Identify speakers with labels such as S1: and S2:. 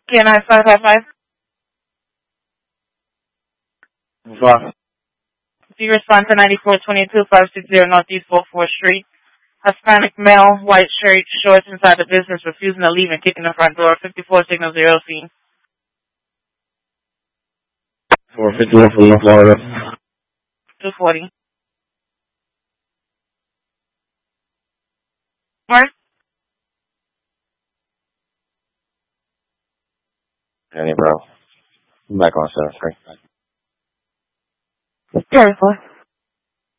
S1: KNI 555.
S2: Five.
S1: If you respond to 9422-560 Northeast 44th Street, Hispanic male, white shirt, shorts inside the business, refusing to leave and kicking the front door. 54 signal 0 scene.
S2: 451 from North Florida.
S1: 240. What?
S2: Any bro. I'm back on 7-3.
S1: Very 4.